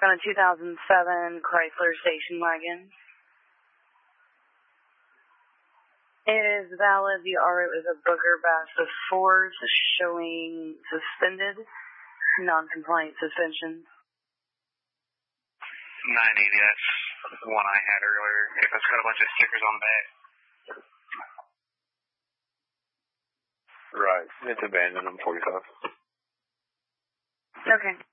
On a 2007 Chrysler station wagon. It is valid. The RO is a Booker Bass of 4s showing suspended, non-compliant suspension. 980, that's the one I had earlier. It's got a bunch of stickers on the back. Right. It's abandoned on 45. Okay.